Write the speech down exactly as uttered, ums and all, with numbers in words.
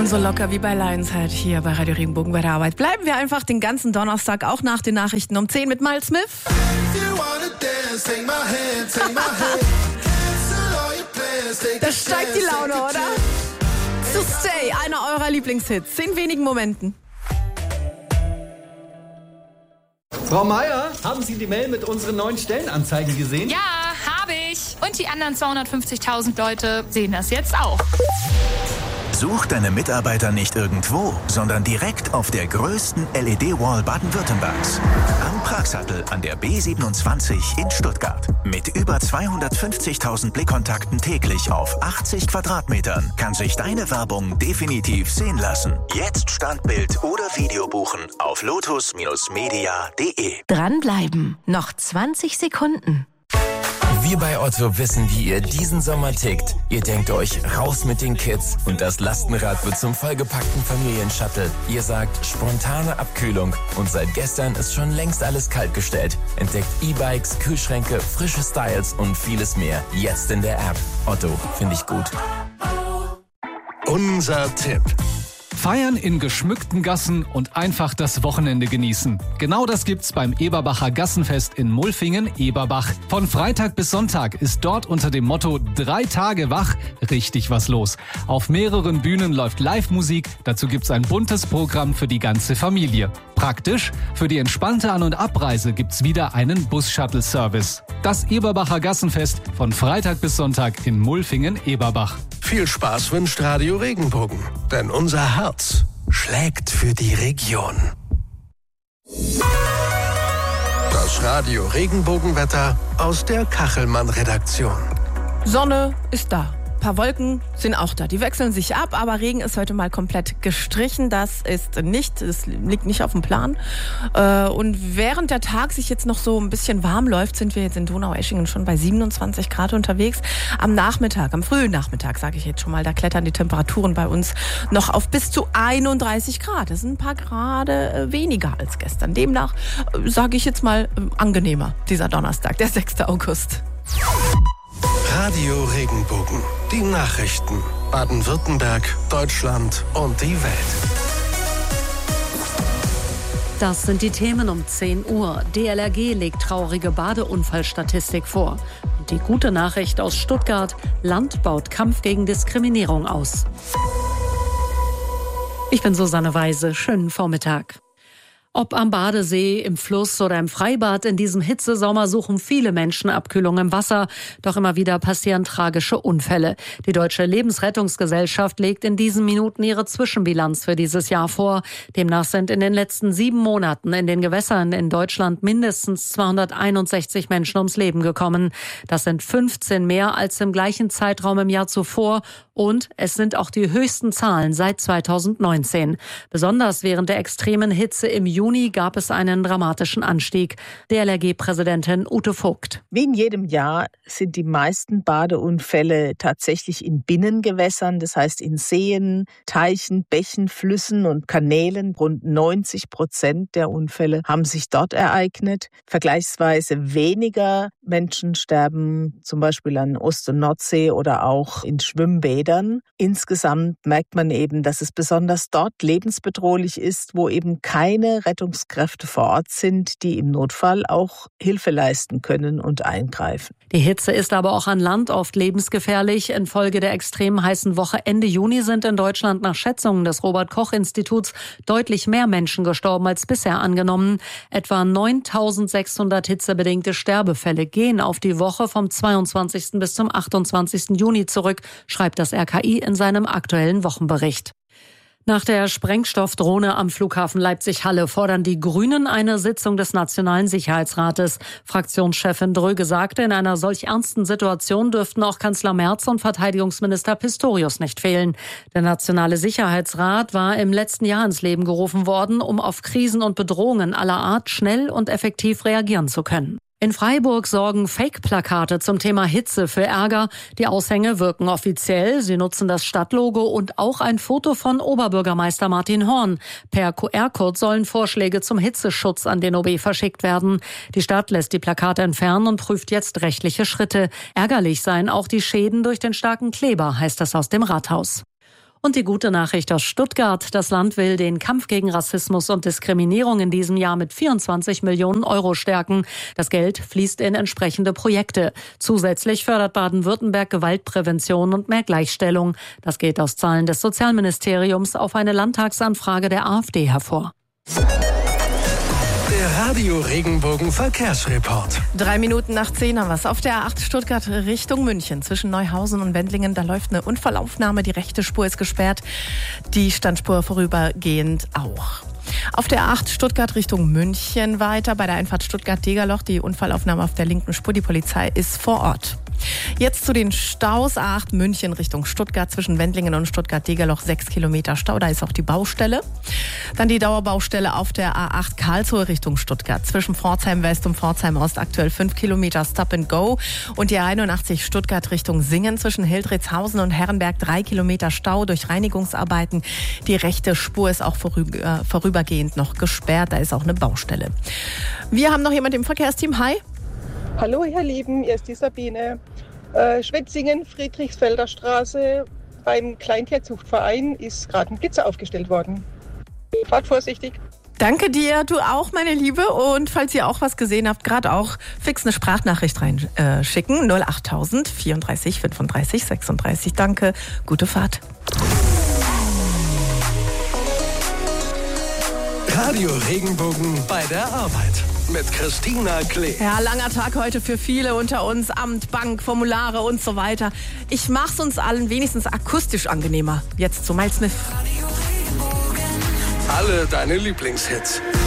Und so locker wie bei Lionshead hier bei Radio Regenbogen bei der Arbeit. Bleiben wir einfach den ganzen Donnerstag, auch nach den Nachrichten um zehn mit Miles Smith. Das steigt die Laune, oder? To Stay, einer eurer Lieblingshits, in wenigen Momenten. Frau Meier, haben Sie die Mail mit unseren neuen Stellenanzeigen gesehen? Ja, habe ich. Und die anderen zweihundertfünfzigtausend Leute sehen das jetzt auch. Such deine Mitarbeiter nicht irgendwo, sondern direkt auf der größten L E D-Wall Baden-Württembergs. Am Pragsattel an der B siebenundzwanzig in Stuttgart. Mit über zweihundertfünfzigtausend Blickkontakten täglich auf achtzig Quadratmetern kann sich deine Werbung definitiv sehen lassen. Jetzt Standbild oder Video buchen auf lotus media punkt de. Dranbleiben. Noch zwanzig Sekunden. Wir bei Otto wissen, wie ihr diesen Sommer tickt. Ihr denkt euch, raus mit den Kids und das Lastenrad wird zum vollgepackten Familienshuttle. Ihr sagt, spontane Abkühlung und seit gestern ist schon längst alles kaltgestellt. Entdeckt E-Bikes, Kühlschränke, frische Styles und vieles mehr. Jetzt in der App. Otto, finde ich gut. Unser Tipp. Feiern in geschmückten Gassen und einfach das Wochenende genießen. Genau das gibt's beim Eberbacher Gassenfest in Mulfingen-Eberbach. Von Freitag bis Sonntag ist dort unter dem Motto drei Tage wach richtig was los. Auf mehreren Bühnen läuft Live-Musik, dazu gibt's ein buntes Programm für die ganze Familie. Praktisch, für die entspannte An- und Abreise gibt's wieder einen Bus-Shuttle-Service. Das Eberbacher Gassenfest von Freitag bis Sonntag in Mulfingen-Eberbach. Viel Spaß wünscht Radio Regenbogen, denn unser Herz schlägt für die Region. Das Radio Regenbogenwetter aus der Kachelmann-Redaktion. Sonne ist da. Ein paar Wolken sind auch da. Die wechseln sich ab, aber Regen ist heute mal komplett gestrichen. Das ist nicht, das liegt nicht auf dem Plan. Und während der Tag sich jetzt noch so ein bisschen warm läuft, sind wir jetzt in Donaueschingen schon bei siebenundzwanzig Grad unterwegs. Am Nachmittag, am frühen Nachmittag, sage ich jetzt schon mal, da klettern die Temperaturen bei uns noch auf bis zu einunddreißig Grad. Das sind ein paar Grade weniger als gestern. Demnach sage ich jetzt mal angenehmer, dieser Donnerstag, der sechster August. Radio Regenbogen. Die Nachrichten. Baden-Württemberg, Deutschland und die Welt. Das sind die Themen um zehn Uhr. D L R G legt traurige Badeunfallstatistik vor. Und die gute Nachricht aus Stuttgart: Land baut Kampf gegen Diskriminierung aus. Ich bin Susanne Weise. Schönen Vormittag. Ob am Badesee, im Fluss oder im Freibad, in diesem Hitzesommer suchen viele Menschen Abkühlung im Wasser. Doch immer wieder passieren tragische Unfälle. Die Deutsche Lebensrettungsgesellschaft legt in diesen Minuten ihre Zwischenbilanz für dieses Jahr vor. Demnach sind in den letzten sieben Monaten in den Gewässern in Deutschland mindestens zweihunderteinundsechzig Menschen ums Leben gekommen. Das sind fünfzehn mehr als im gleichen Zeitraum im Jahr zuvor. Und es sind auch die höchsten Zahlen seit zweitausendneunzehn. Besonders während der extremen Hitze im Juni gab es einen dramatischen Anstieg. D L R G-Präsidentin Ute Vogt. Wie in jedem Jahr sind die meisten Badeunfälle tatsächlich in Binnengewässern, das heißt in Seen, Teichen, Bächen, Flüssen und Kanälen. Rund neunzig Prozent der Unfälle haben sich dort ereignet. Vergleichsweise weniger Menschen sterben zum Beispiel an Ost- und Nordsee oder auch in Schwimmbädern. Insgesamt merkt man eben, dass es besonders dort lebensbedrohlich ist, wo eben keine Rettungskräfte vor Ort sind, die im Notfall auch Hilfe leisten können und eingreifen. Die Hitze ist aber auch an Land oft lebensgefährlich. Infolge der extrem heißen Woche Ende Juni sind in Deutschland nach Schätzungen des Robert-Koch-Instituts deutlich mehr Menschen gestorben als bisher angenommen. Etwa neuntausendsechshundert hitzebedingte Sterbefälle gehen auf die Woche vom zweiundzwanzigsten bis zum achtundzwanzigsten Juni zurück, schreibt das R K I in seinem aktuellen Wochenbericht. Nach der Sprengstoffdrohne am Flughafen Leipzig-Halle fordern die Grünen eine Sitzung des Nationalen Sicherheitsrates. Fraktionschefin Dröge sagte, in einer solch ernsten Situation dürften auch Kanzler Merz und Verteidigungsminister Pistorius nicht fehlen. Der Nationale Sicherheitsrat war im letzten Jahr ins Leben gerufen worden, um auf Krisen und Bedrohungen aller Art schnell und effektiv reagieren zu können. In Freiburg sorgen Fake-Plakate zum Thema Hitze für Ärger. Die Aushänge wirken offiziell. Sie nutzen das Stadtlogo und auch ein Foto von Oberbürgermeister Martin Horn. Per Q R-Code sollen Vorschläge zum Hitzeschutz an den O B verschickt werden. Die Stadt lässt die Plakate entfernen und prüft jetzt rechtliche Schritte. Ärgerlich seien auch die Schäden durch den starken Kleber, heißt es aus dem Rathaus. Und die gute Nachricht aus Stuttgart. Das Land will den Kampf gegen Rassismus und Diskriminierung in diesem Jahr mit vierundzwanzig Millionen Euro stärken. Das Geld fließt in entsprechende Projekte. Zusätzlich fördert Baden-Württemberg Gewaltprävention und mehr Gleichstellung. Das geht aus Zahlen des Sozialministeriums auf eine Landtagsanfrage der AfD hervor. Der Radio Regenbogen Verkehrsreport. Drei Minuten nach zehn haben wir es. Auf der A acht Stuttgart Richtung München zwischen Neuhausen und Wendlingen, da läuft eine Unfallaufnahme. Die rechte Spur ist gesperrt, die Standspur vorübergehend auch. Auf der A acht Stuttgart Richtung München weiter, bei der Einfahrt Stuttgart-Degerloch, die Unfallaufnahme auf der linken Spur. Die Polizei ist vor Ort. Jetzt zu den Staus. A acht München Richtung Stuttgart zwischen Wendlingen und Stuttgart-Degerloch, sechs Kilometer Stau. Da ist auch die Baustelle. Dann die Dauerbaustelle auf der A acht Karlsruhe Richtung Stuttgart zwischen Pforzheim West und Pforzheim Ost, aktuell fünf Kilometer Stop and Go. Und die A einundachtzig Stuttgart Richtung Singen zwischen Hildritzhausen und Herrenberg, drei Kilometer Stau durch Reinigungsarbeiten. Die rechte Spur ist auch vorüber, äh, vorübergehend noch gesperrt. Da ist auch eine Baustelle. Wir haben noch jemand im Verkehrsteam. Hi. Hallo ihr Lieben, hier ist die Sabine. Äh, Schwetzingen, Friedrichsfelder Straße, beim Kleintierzuchtverein ist gerade ein Blitzer aufgestellt worden. Fahrt vorsichtig. Danke dir, du auch, meine Liebe. Und falls ihr auch was gesehen habt, gerade auch fix eine Sprachnachricht reinschicken. Äh, null achttausend vierunddreißig fünfunddreißig sechsunddreißig. Danke, gute Fahrt. Radio Regenbogen bei der Arbeit. Mit Christina Klee. Ja, langer Tag heute für viele unter uns. Amt, Bank, Formulare und so weiter. Ich mach's uns allen wenigstens akustisch angenehmer. Jetzt zu Miles Smith. Alle deine Lieblingshits.